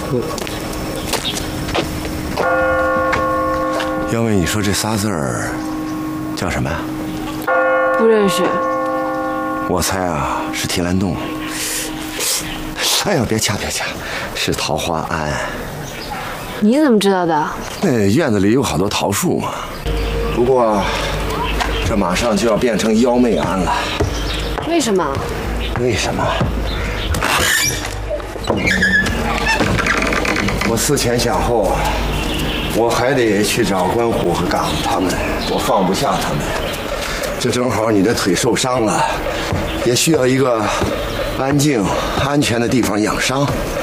要问你说这仨字儿叫什么呀？ 不认识。 我猜啊是提篮洞。哎呀，别掐，是桃花庵。 你怎么知道的？ 那院子里有好多桃树嘛。不过这马上就要变成妖媚庵了。 为什么？ 为什么？我思前想后，我还得去找关虎和嘎子他们，我放不下他们。这正好你的腿受伤了，也需要一个安静、安全的地方养伤。